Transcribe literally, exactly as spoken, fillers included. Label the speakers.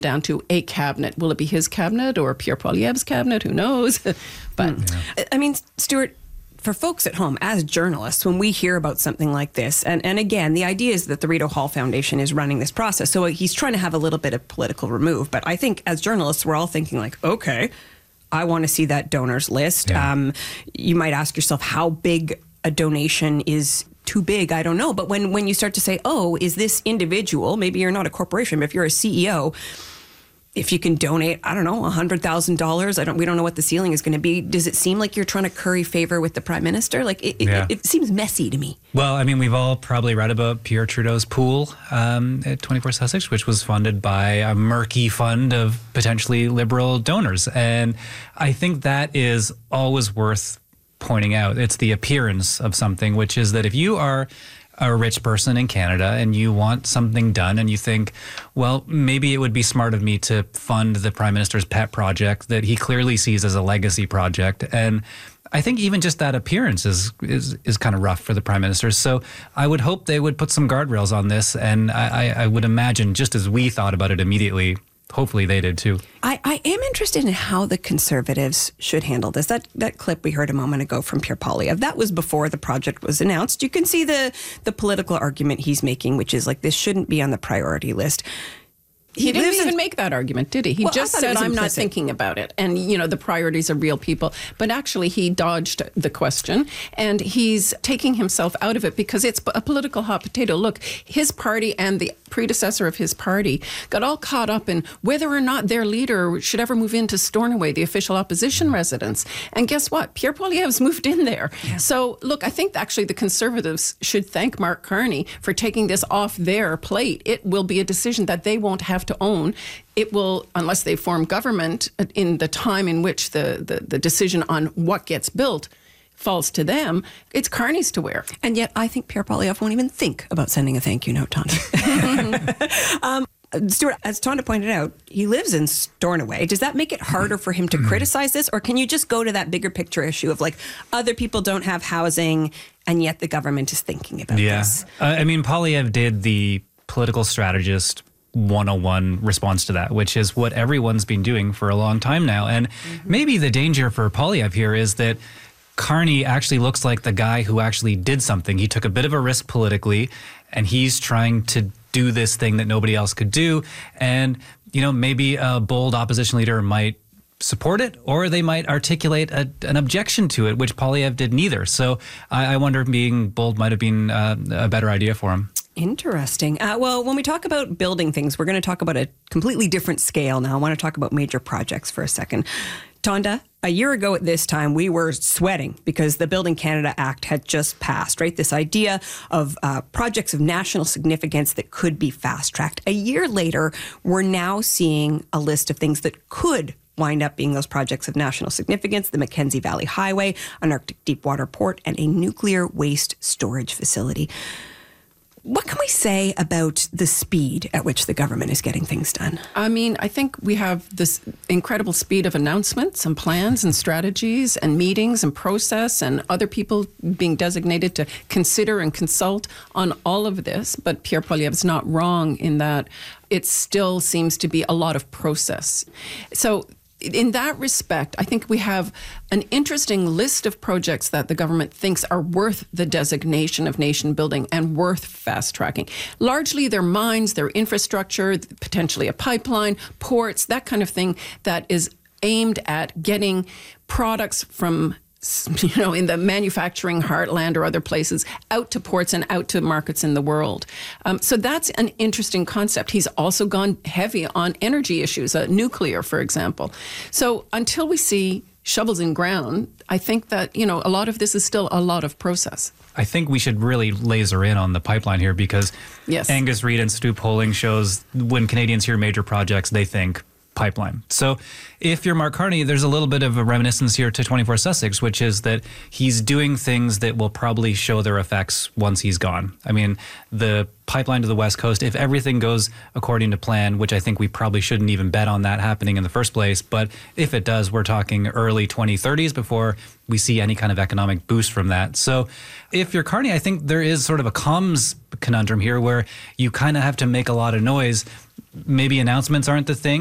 Speaker 1: down to a cabinet. Will it be his cabinet or Pierre Poilievre's cabinet? Who knows? But
Speaker 2: mm. yeah. I mean, Stuart, for folks at home, as journalists, when we hear about something like this, and, and again, the idea is that the Rideau Hall Foundation is running this process, so he's trying to have a little bit of political remove. But I think as journalists, we're all thinking like, okay, I want to see that donors list.
Speaker 3: Yeah.
Speaker 2: Um, you might ask yourself how big a donation is too big. I don't know. But when, when you start to say, oh, is this individual, maybe you're not a corporation, but if you're a C E O, if you can donate, I don't know, one hundred thousand dollars, I don't, we don't know what the ceiling is going to be. Does it seem like you're trying to curry favor with the Prime Minister? Like, it,
Speaker 3: yeah.
Speaker 2: it, it seems messy to me.
Speaker 3: Well, I mean, we've all probably read about Pierre Trudeau's pool um, at twenty-four Sussex, which was funded by a murky fund of potentially Liberal donors. And I think that is always worth pointing out. It's the appearance of something, which is that if you are a rich person in Canada and you want something done and you think, well, maybe it would be smart of me to fund the Prime Minister's pet project that he clearly sees as a legacy project. And I think even just that appearance is is, is kind of rough for the Prime Minister. So I would hope they would put some guardrails on this. And I, I would imagine, just as we thought about it immediately, hopefully they did too.
Speaker 2: I, I am interested in how the Conservatives should handle this. That that clip we heard a moment ago from Pierre Poilievre, that was before the project was announced. You can see the the political argument he's making, which is like, this shouldn't be on the priority list.
Speaker 1: He, he didn't even in, make that argument, did he? He
Speaker 2: well,
Speaker 1: just said, I'm not thinking about it. And, you know, the priorities are real people. But actually, he dodged the question, and he's taking himself out of it because it's a political hot potato. Look, his party and the predecessor of his party got all caught up in whether or not their leader should ever move into Stornoway, the official opposition residence. And guess what? Pierre Poilievre's moved in there. Yeah. So, look, I think actually the Conservatives should thank Mark Carney for taking this off their plate. It will be a decision that they won't have to own. It will, unless they form government in the time in which the, the, the decision on what gets built falls to them, it's Carney's to wear.
Speaker 2: And yet I think Pierre Poilievre won't even think about sending a thank you note, Tonda. um, Stuart, as Tonda pointed out, he lives in Stornoway. Does that make it harder for him to criticize this? Or can you just go to that bigger picture issue of like, other people don't have housing and yet the government is thinking about
Speaker 3: yeah.
Speaker 2: this?
Speaker 3: Uh, I mean, Poilievre did the political strategist one oh one response to that, which is what everyone's been doing for a long time now. And mm-hmm. maybe the danger for Poilievre here is that Carney actually looks like the guy who actually did something. He took a bit of a risk politically, and he's trying to do this thing that nobody else could do. And, you know, maybe a bold opposition leader might support it, or they might articulate a, an objection to it, which Poilievre did neither. So I, I wonder if being bold might have been uh, a better idea for him.
Speaker 2: Interesting. Uh, well, when we talk about building things, we're going to talk about a completely different scale now. I want to talk about major projects for a second. Tonda, a year ago at this time, we were sweating because the Building Canada Act had just passed, right? This idea of uh, projects of national significance that could be fast-tracked. A year later, we're now seeing a list of things that could wind up being those projects of national significance: the Mackenzie Valley Highway, an Arctic deepwater port, and a nuclear waste storage facility. What can we say about the speed at which the government is getting things done?
Speaker 1: I mean, I think we have this incredible speed of announcements and plans and strategies and meetings and process and other people being designated to consider and consult on all of this. But Pierre Poilievre is not wrong in that it still seems to be a lot of process. So in that respect, I think we have an interesting list of projects that the government thinks are worth the designation of nation building and worth fast tracking. Largely their mines, their infrastructure, potentially a pipeline, ports, that kind of thing that is aimed at getting products from, you know, in the manufacturing heartland or other places, out to ports and out to markets in the world. Um, so that's an interesting concept. He's also gone heavy on energy issues, uh, nuclear, for example. So until we see shovels in ground, I think that, you know, a lot of this is still a lot of process.
Speaker 3: I think we should really laser in on the pipeline here because
Speaker 1: yes.
Speaker 3: Angus Reid and Stu polling shows when Canadians hear major projects, they think pipeline. So if you're Mark Carney, there's a little bit of a reminiscence here to twenty-four Sussex, which is that he's doing things that will probably show their effects once he's gone. I mean, the pipeline to the West Coast, if everything goes according to plan, which I think we probably shouldn't even bet on that happening in the first place, but if it does, we're talking early twenty thirties before we see any kind of economic boost from that. So if you're Carney, I think there is sort of a comms conundrum here where you kind of have to make a lot of noise maybe announcements aren't the thing.